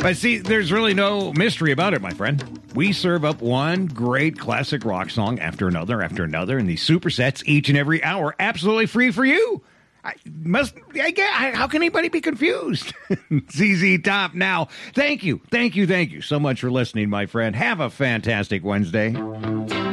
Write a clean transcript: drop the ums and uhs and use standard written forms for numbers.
But see, there's really no mystery about it, my friend. We serve up one great classic rock song after another, in these supersets each and every hour, absolutely free for you. How can anybody be confused? ZZ Top now. Thank you so much for listening, my friend. Have a fantastic Wednesday.